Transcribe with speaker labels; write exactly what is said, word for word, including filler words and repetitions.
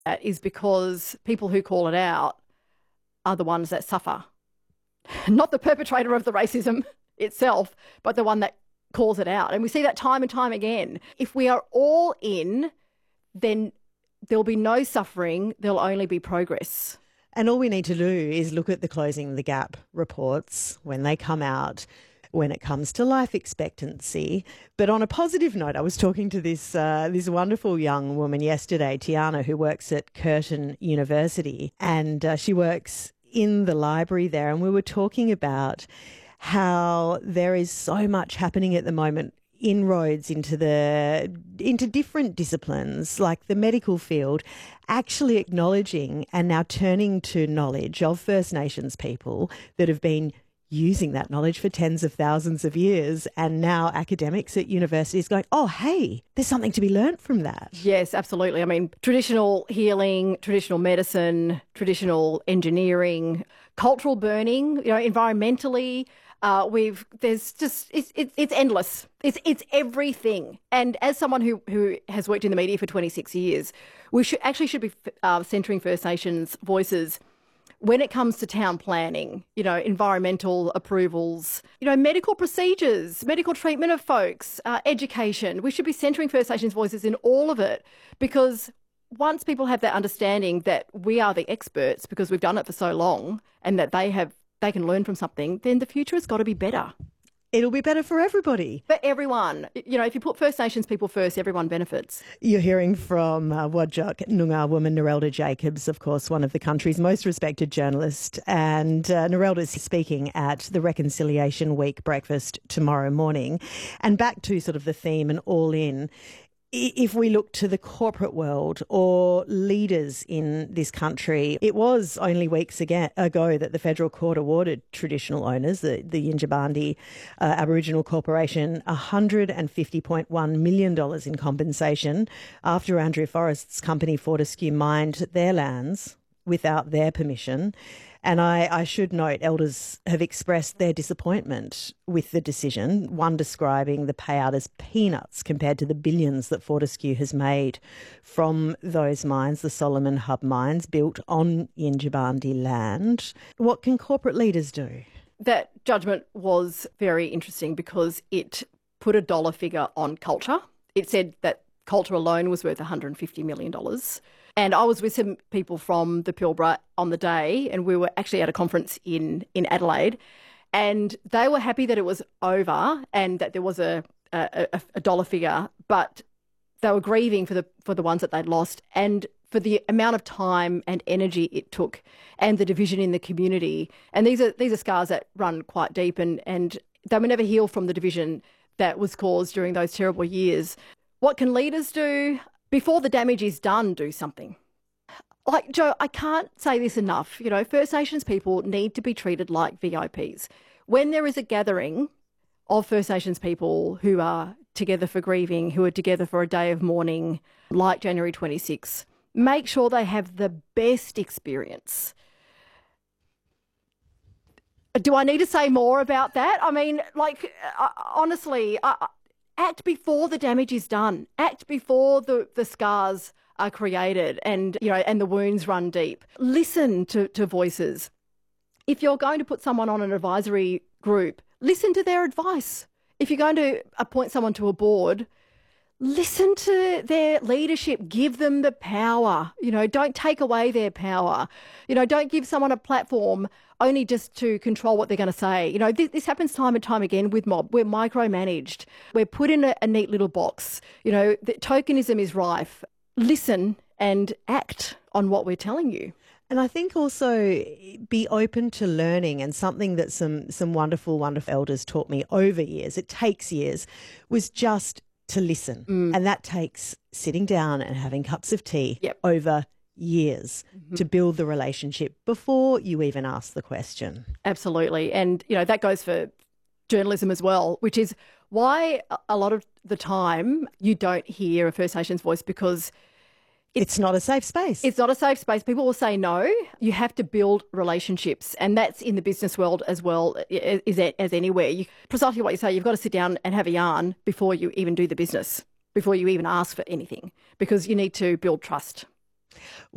Speaker 1: That is because people who call it out are the ones that suffer. Not the perpetrator of the racism itself, but the one that calls it out. And we see that time and time again. If we are all in, then there'll be no suffering, there'll only be progress.
Speaker 2: And all we need to do is look at the Closing the Gap reports when they come out, when it comes to life expectancy. But on a positive note, I was talking to this uh, this wonderful young woman yesterday, Tiana, who works at Curtin University, and uh, she works in the library there, and we were talking about how there is so much happening at the moment, inroads into the into different disciplines like the medical field, actually acknowledging and now turning to knowledge of First Nations people that have been using that knowledge for tens of thousands of years, and now academics at universities going, oh, hey, there's something to be learnt from that.
Speaker 1: Yes, absolutely. I mean, traditional healing, traditional medicine, traditional engineering, cultural burning, you know, environmentally, uh, we've, there's just, it's, it's, it's endless. It's, it's everything. And as someone who, who has worked in the media for twenty-six years, we should actually should be uh, centering First Nations voices when it comes to town planning, you know, environmental approvals, you know, medical procedures, medical treatment of folks, uh, education. We should be centering First Nations voices in all of it, because once people have that understanding that we are the experts because we've done it for so long, and that they have, they can learn from something, then the future has got to be better.
Speaker 2: It'll be better for everybody.
Speaker 1: For everyone. You know, if you put First Nations people first, everyone benefits.
Speaker 2: You're hearing from uh, Whadjuk Noongar woman Narelda Jacobs, of course, one of the country's most respected journalists. And uh, Narelda's speaking at the Reconciliation Week breakfast tomorrow morning. And back to sort of the theme and all in. If we look to the corporate world or leaders in this country, it was only weeks ago that the Federal Court awarded traditional owners, the, the Yindjibarndi uh, Aboriginal Corporation, one hundred fifty point one million dollars in compensation after Andrea Forrest's company Fortescue mined their lands without their permission. And I, I should note, elders have expressed their disappointment with the decision, one describing the payout as peanuts compared to the billions that Fortescue has made from those mines, the Solomon Hub mines, built on Yindjibarndi land. What can corporate leaders do?
Speaker 1: That judgment was very interesting because it put a dollar figure on culture. It said that culture alone was worth one hundred fifty million dollars. And I was with some people from the Pilbara on the day, and we were actually at a conference in, in Adelaide, and they were happy that it was over and that there was a, a, a dollar figure, but they were grieving for the for the ones that they'd lost and for the amount of time and energy it took and the division in the community. And these are these are scars that run quite deep, and, and they will never heal from the division that was caused during those terrible years. What can leaders do? Before the damage is done, do something. Like, Joe, I can't say this enough. You know, First Nations people need to be treated like V I Ps. When there is a gathering of First Nations people who are together for grieving, who are together for a day of mourning, like January twenty-sixth, make sure they have the best experience. Do I need to say more about that? I mean, like, uh, honestly, I, act before the damage is done. Act before the, the scars are created and, you know, and the wounds run deep. Listen to, to voices. If you're going to put someone on an advisory group, listen to their advice. If you're going to appoint someone to a board, listen to their leadership. Give them the power. You know, don't take away their power. You know, don't give someone a platform only just to control what they're going to say. You know, this, this happens time and time again with mob. We're micromanaged. We're put in a, a neat little box. You know, the tokenism is rife. Listen and act on what we're telling you.
Speaker 2: And I think also be open to learning, and something that some some wonderful, wonderful elders taught me over years, it takes years, was just to listen. Mm. And that takes sitting down and having cups of tea
Speaker 1: yep.
Speaker 2: over years mm-hmm. to build the relationship before you even ask the question.
Speaker 1: Absolutely. And, you know, that goes for journalism as well, which is why a lot of the time you don't hear a First Nations voice, because
Speaker 2: It's, it's not a safe space.
Speaker 1: It's not a safe space. People will say no. You have to build relationships, and that's in the business world as well as, as anywhere. You, precisely what you say, you've got to sit down and have a yarn before you even do the business, before you even ask for anything, because you need to build trust.